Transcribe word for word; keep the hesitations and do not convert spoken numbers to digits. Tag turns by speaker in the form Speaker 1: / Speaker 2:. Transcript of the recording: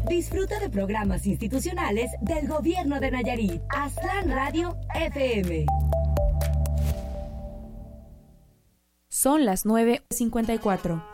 Speaker 1: Disfruta de programas institucionales del Gobierno de Nayarit. Aztlán Radio F M.
Speaker 2: Son las nueve cincuenta y cuatro.